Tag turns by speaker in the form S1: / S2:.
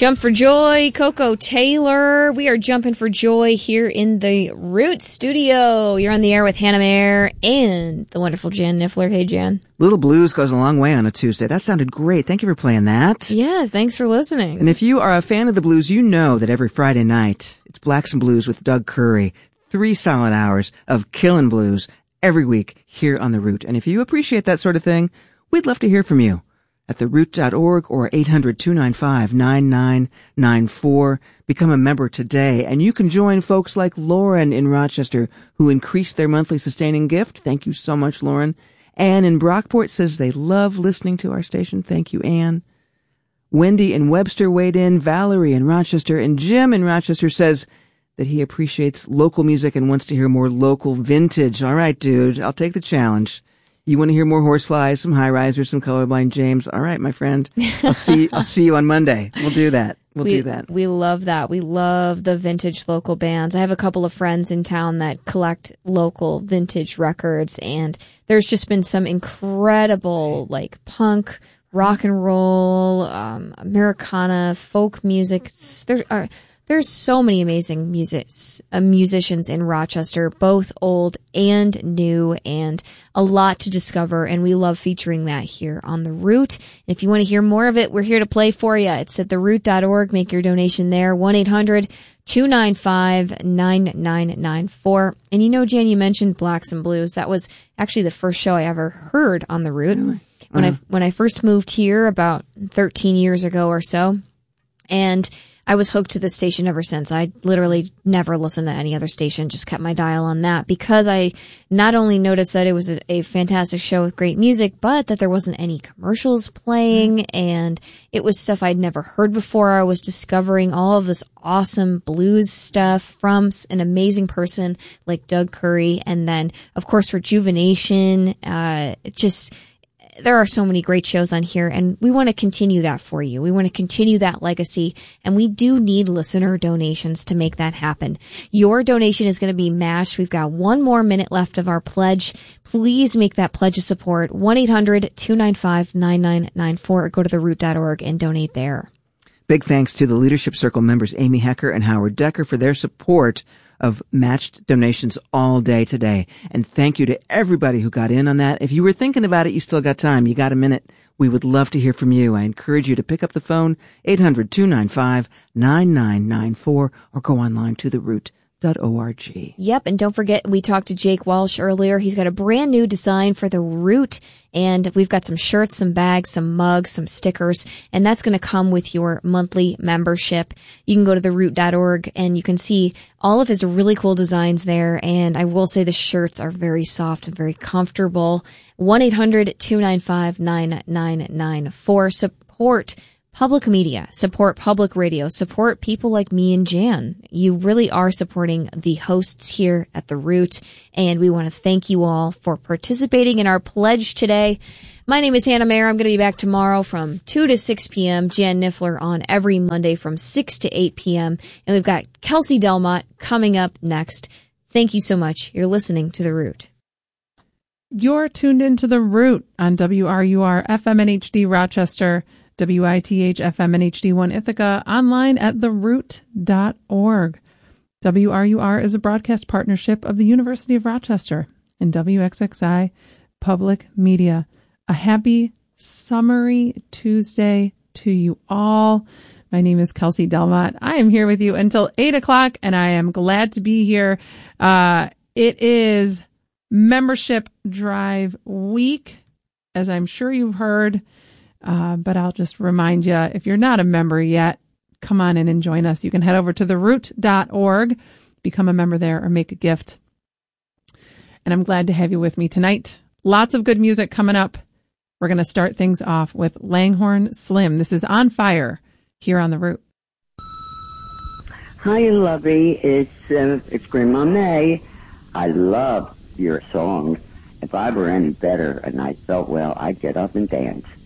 S1: Jump for Joy, Coco Taylor. We are jumping for joy here in the Root Studio. You're on the air with Hannah Mayer and the wonderful Jan Niffler. Hey, Jan.
S2: Little Blues goes a long way on a Tuesday. That sounded great. Thank you for playing that.
S1: Yeah, thanks for listening.
S2: And if you are a fan of the blues, you know that every Friday night, it's Blacks and Blues with Doug Curry. 3 solid hours of killin' blues every week here on The Root. And if you appreciate that sort of thing, we'd love to hear from you. At theroot.org or 800-295-9994. Become a member today, and you can join folks like Lauren in Rochester, who increased their monthly sustaining gift. Thank you so much, Lauren. Ann in Brockport says they love listening to our station. Thank you, Ann. Wendy in Webster weighed in. Valerie in Rochester, and Jim in Rochester says that he appreciates local music and wants to hear more local vintage. All right, dude, I'll take the challenge. You want to hear more Horseflies, some High Risers, some Colorblind James? All right, my friend. I'll see you on Monday. We'll do that. We'll do that.
S1: We love that. We love the vintage local bands. I have a couple of friends in town that collect local vintage records, and there's just been some incredible, like, punk, rock and roll, Americana, folk music. There's so many amazing musicians in Rochester, both old and new, and a lot to discover, and we love featuring that here on The Root. And if you want to hear more of it, we're here to play for you. It's at theroot.org. Make your donation there, 1-800-295-9994. And you know, Jan, you mentioned Blacks and Blues. That was actually the first show I ever heard on The Root.
S2: Really?
S1: When I first moved here about 13 years ago or so, and I was hooked to this station ever since. I literally never listened to any other station, just kept my dial on that, because I not only noticed that it was a fantastic show with great music, but that there wasn't any commercials playing, and it was stuff I'd never heard before. I was discovering all of this awesome blues stuff from an amazing person like Doug Curry, and then, of course, Rejuvenation, there are so many great shows on here, and we want to continue that for you. We want to continue that legacy, and we do need listener donations to make that happen. Your donation is going to be matched. We've got 1 more minute left of our pledge. Please make that pledge of support, 1-800-295-9994, or go to theroot.org and donate there.
S2: Big thanks to the Leadership Circle members Amy Hecker and Howard Decker for their support of matched donations all day today. And thank you to everybody who got in on that. If you were thinking about it, you still got time. You got a minute. We would love to hear from you. I encourage you to pick up the phone, 800-295-9994, or go online to theroot.org.
S1: Yep, and don't forget, we talked to Jake Walsh earlier. He's got a brand new design for The Root, and we've got some shirts, some bags, some mugs, some stickers, and that's going to come with your monthly membership. You can go to theroot.org, and you can see all of his really cool designs there, and I will say the shirts are very soft and very comfortable. 1-800-295-9994. Support public media, support public radio, support people like me and Jan. You really are supporting the hosts here at The Root, and we want to thank you all for participating in our pledge today. My name is Hannah Mayer. I'm going to be back tomorrow from 2 to 6 p.m. Jan Niffler on every Monday from 6 to 8 p.m. And we've got Kelsey Delmott coming up next. Thank you so much. You're listening to The Root.
S3: You're tuned into The Root on WRUR FM and HD Rochester, WITH FM and HD1 Ithaca, online at theroot.org. WRUR is a broadcast partnership of the University of Rochester and WXXI Public Media. A happy, summery Tuesday to you all. My name is Kelsey Delmott. I am here with you until 8 o'clock, and I am glad to be here. It is Membership Drive Week, as I'm sure you've heard. But I'll just remind you, if you're not a member yet, come on in and join us. You can head over to theroot.org, become a member there, or make a gift. And I'm glad to have you with me tonight. Lots of good music coming up. We're going to start things off with Langhorne Slim. This is On Fire here on The Root.
S4: Hi, lovey. It's Grandma May. I love your song. If I were any better and I felt well, I'd get up and dance.